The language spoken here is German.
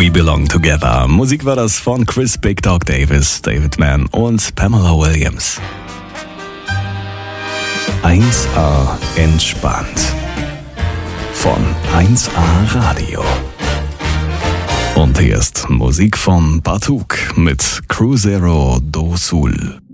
We Belong Together. Musik war das von Chris Big Dog Davis, David Mann und Pamela Williams. 1A entspannt. Von 1A Radio. Und hier ist Musik von Batuk mit Cruzeiro do Sul.